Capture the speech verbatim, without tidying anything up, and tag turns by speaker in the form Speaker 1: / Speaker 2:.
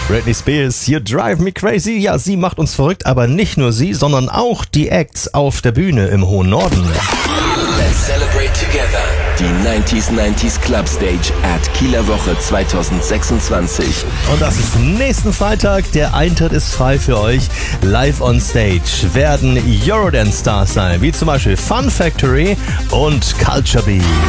Speaker 1: Britney Spears, You Drive Me Crazy. Ja, sie macht uns verrückt, aber nicht nur sie, sondern auch die Acts auf der Bühne im hohen Norden.
Speaker 2: Let's celebrate together. Die neunziger neunzig Club Stage at Kieler Woche zwanzig sechsundzwanzig.
Speaker 1: Und das ist nächsten Freitag. Der Eintritt ist frei für euch. Live on Stage werden Eurodance-Stars sein, wie zum Beispiel Fun Factory und Culture Beat.